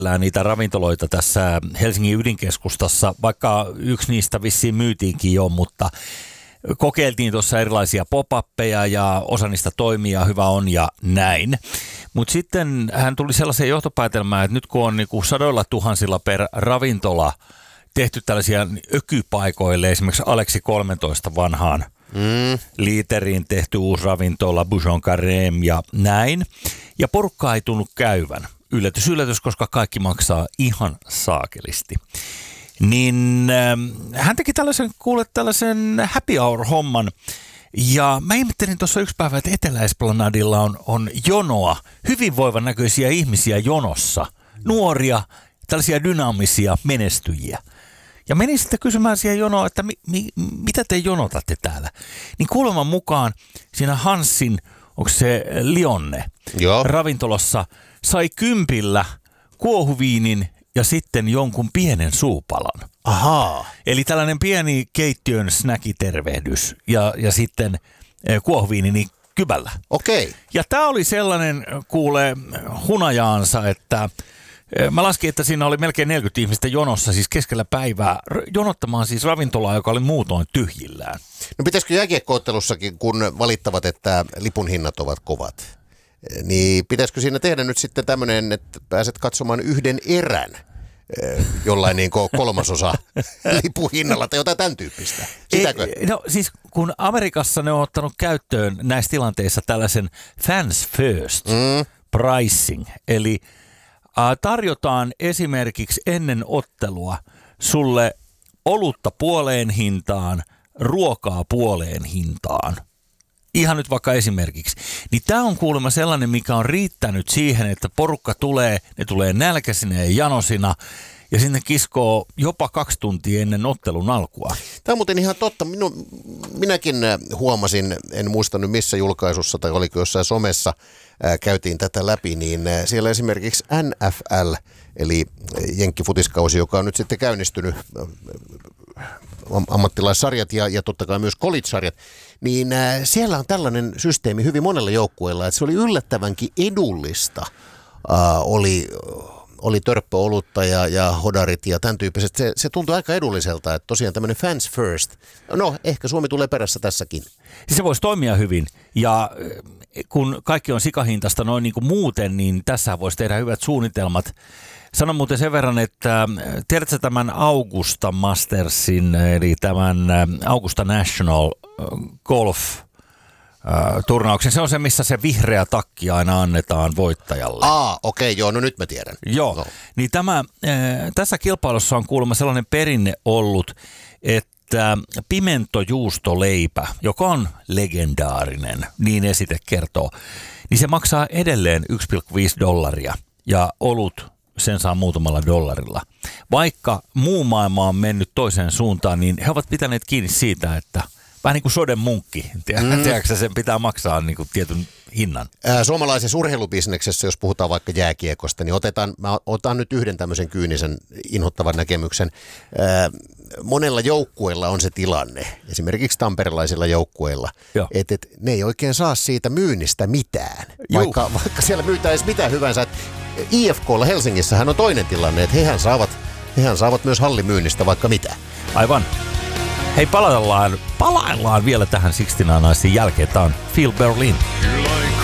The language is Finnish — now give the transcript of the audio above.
niitä ravintoloita tässä Helsingin ydinkeskustassa, vaikka yksi niistä vissiin myytiinkin jo, mutta kokeiltiin tuossa erilaisia pop-appeja ja osa niistä toimii ja hyvä on ja näin. Mutta sitten hän tuli sellaiseen johtopäätelmään, että nyt kun on niinku sadoilla tuhansilla per ravintola tehty tällaisia ökypaikoille, esimerkiksi Aleksi 13 vanhaan liiteriin tehty uusi ravintola, Bouchon Carême ja näin. Ja porukka ei tunnu käyvän. Yllätys, yllätys, koska kaikki maksaa ihan saakelisti. Niin hän teki tällaisen happy hour-homman. Ja mä ihmettelin tuossa yksi päivä, että Etelä-Esplanadilla on jonoa, hyvinvoivan näköisiä ihmisiä jonossa. Nuoria, tällaisia dynaamisia menestyjiä. Ja menin sitten kysymään siihen jonoon, että mitä te jonotatte täällä? Niin kuuleman mukaan siinä Hansin, onko se Lionne, ravintolassa sai 10 kuohuviinin ja sitten jonkun pienen suupalan. Ahaa. Eli tällainen pieni keittiön snäkitervehdys ja sitten kuohuviini niin kybällä. Okei. Ja tämä oli sellainen, kuule, hunajaansa, että mä laskin, että siinä oli melkein 40 ihmistä jonossa, siis keskellä päivää, jonottamaan siis ravintolaa, joka oli muutoin tyhjillään. No pitäisikö jääkiekko-ottelussakin, kun valittavat, että lipun hinnat ovat kovat, niin pitäisikö siinä tehdä nyt sitten tämmöinen, että pääset katsomaan yhden erän jollain niin kuin 1/3 lipun hinnalla tai jotain tämän tyyppistä? Sitäkö? No siis kun Amerikassa ne on ottanut käyttöön näissä tilanteissa tällaisen fans first pricing, eli tarjotaan esimerkiksi ennen ottelua sulle olutta puoleen hintaan, ruokaa puoleen hintaan. Ihan nyt vaikka esimerkiksi. Niin tämä on kuulemma sellainen, mikä on riittänyt siihen, että porukka ne tulee nälkäisinä ja janosina ja sinne kiskoo jopa 2 tuntia ennen ottelun alkua. Tämä on muuten ihan totta. Minäkin huomasin, en muista nyt missä julkaisussa tai oliko jossain somessa, käytiin tätä läpi, niin siellä esimerkiksi NFL, eli jenkkifutiskausi, joka on nyt sitten käynnistynyt, ammattilaissarjat ja totta kai myös college-sarjat, niin siellä on tällainen systeemi hyvin monella joukkueella, että se oli yllättävänkin edullista. Oli törppöolutta ja hodarit ja tämän tyyppiset. Se tuntui aika edulliselta, että tosiaan tämmöinen fans first. No, ehkä Suomi tulee perässä tässäkin. Se voisi toimia hyvin ja kun kaikki on sikahintaista noin niin kuin muuten, niin tässä voisi tehdä hyvät suunnitelmat. Sanon muuten sen verran, että tiedätkö tämän Augusta Mastersin, eli tämän Augusta National Golf turnauksen. Se on se, missä se vihreä takki aina annetaan voittajalle. Okei, joo, no nyt mä tiedän. Joo, no. Niin tässä kilpailussa on kuulemma sellainen perinne ollut, että pimentojuustoleipä, joka on legendaarinen, niin esite kertoo, niin se maksaa edelleen $1.5 ja olut sen saa muutamalla $1. Vaikka muu maailma on mennyt toiseen suuntaan, niin he ovat pitäneet kiinni siitä, että vähän niin kuin soden munkki. Tiedätkö, sen pitää maksaa niin kuin tietyn hinnan. Suomalaisessa urheilubisneksessä, jos puhutaan vaikka jääkiekosta, niin otan nyt yhden tämmöisen kyynisen inhottavan näkemyksen. Monella joukkueella on se tilanne, esimerkiksi tamperelaisilla joukkueilla, että ne ei oikein saa siitä myynnistä mitään, vaikka siellä myytäisi mitään hyvänsä. IFK:lla Helsingissähän on toinen tilanne, että hehän saavat myös hallimyynnistä vaikka mitä. Aivan. Hei, palaillaan vielä tähän 69 Nicesin jälkeen. Tämä on Feel Berlin.